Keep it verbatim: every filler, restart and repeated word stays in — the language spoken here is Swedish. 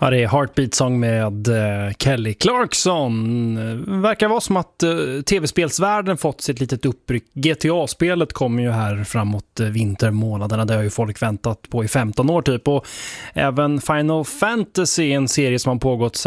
Ja, det är Heartbeat Song med uh, Kelly Clarkson. Verkar vara som att uh, tv-spelsvärlden fått sitt litet uppryck. G T A-spelet kommer ju här framåt uh, vintermånaderna. Det har ju folk väntat på i femton år typ. Och även Final Fantasy, en serie som har pågått